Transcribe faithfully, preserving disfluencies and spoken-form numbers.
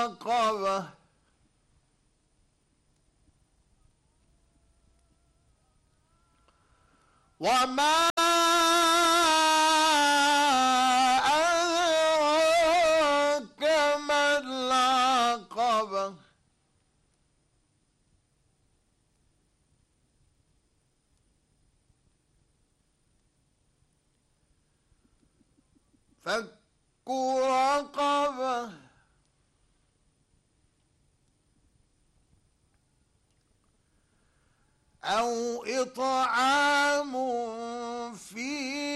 رقبة وما أدراك ما العقبة فك رقبة أو إطعام في